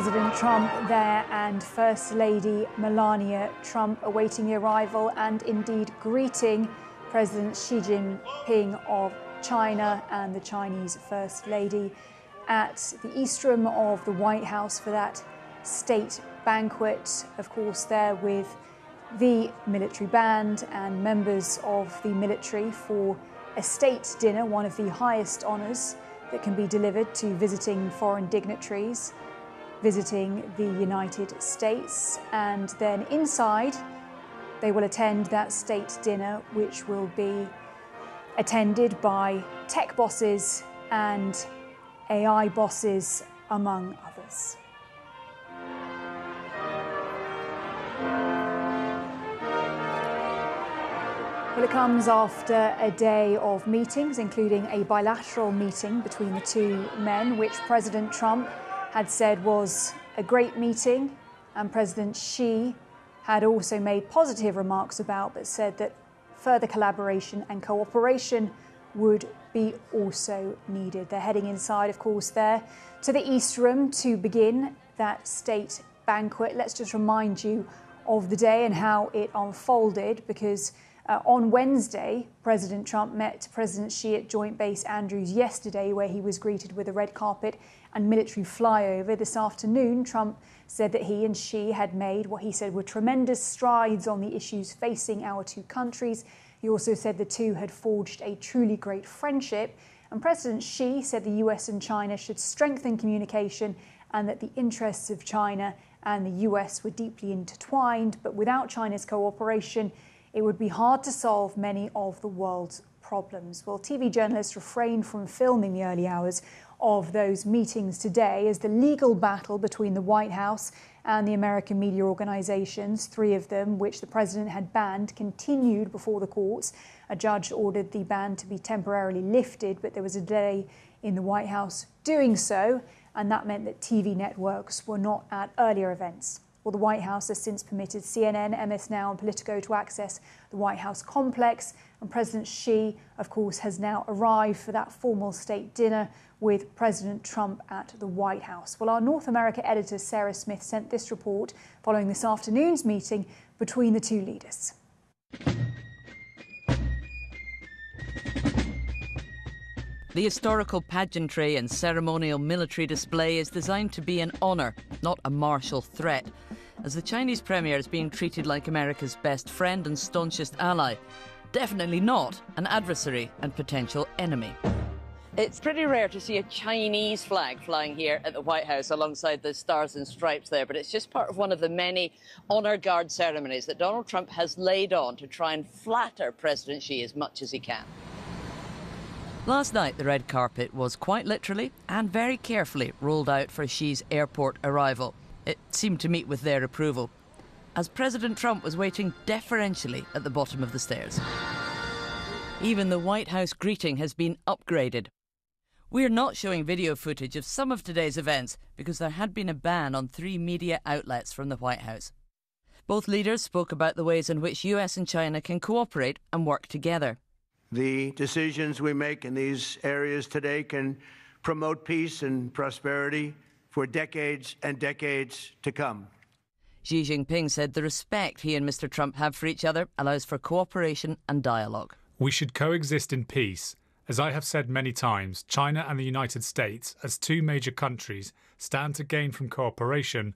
President Trump there and First Lady Melania Trump awaiting the arrival and indeed greeting President Xi Jinping of China and the Chinese First Lady at the East Room of the White House for that state banquet, of course, there with the military band and members of the military for a state dinner, one of the highest honours that can be delivered to visiting foreign dignitaries, visiting the United States. And then inside, they will attend that state dinner, which will be attended by tech bosses and AI bosses, among others. Well, it comes after a day of meetings, including a bilateral meeting between the two men, which President Trump had said was a great meeting, and President Xi had also made positive remarks about, but said that further collaboration and cooperation would be also needed. They're heading inside, of course, there to the East Room to begin that state banquet. Let's just remind you of the day and how it unfolded, because on Wednesday, President Trump met President Xi at Joint Base Andrews yesterday, where he was greeted with a red carpet and military flyover. This afternoon, Trump said that he and Xi had made what he said were tremendous strides on the issues facing our two countries. He also said the two had forged a truly great friendship. And President Xi said the US and China should strengthen communication and that the interests of China and the US were deeply intertwined. But without China's cooperation, it would be hard to solve many of the world's problems. Well, TV journalists refrained from filming the early hours of those meetings today as the legal battle between the White House and the American media organizations, three of them which the president had banned, continued before the courts. A judge ordered the ban to be temporarily lifted, but there was a delay in the White House doing so, and that meant that TV networks were not at earlier events. Well, the White House has since permitted CNN, MS Now and Politico to access the White House complex. And President Xi, of course, has now arrived for that formal state dinner with President Trump at the White House. Well, our North America editor, Sarah Smith, sent this report following this afternoon's meeting between the two leaders. The historical pageantry and ceremonial military display is designed to be an honour, not a martial threat, as the Chinese premier is being treated like America's best friend and staunchest ally, definitely not an adversary and potential enemy. It's pretty rare to see a Chinese flag flying here at the White House alongside the stars and stripes there, but it's just part of one of the many honour guard ceremonies that Donald Trump has laid on to try and flatter President Xi as much as he can. Last night, the red carpet was quite literally and very carefully rolled out for Xi's airport arrival. It seemed to meet with their approval, as President Trump was waiting deferentially at the bottom of the stairs. Even the White House greeting has been upgraded. We're not showing video footage of some of today's events because there had been a ban on 3 media outlets from the White House. Both leaders spoke about the ways in which US and China can cooperate and work together. The decisions we make in these areas today can promote peace and prosperity for decades and decades to come. Xi Jinping said the respect he and Mr. Trump have for each other allows for cooperation and dialogue. We should coexist in peace. As I have said many times, China and the United States, as two major countries, stand to gain from cooperation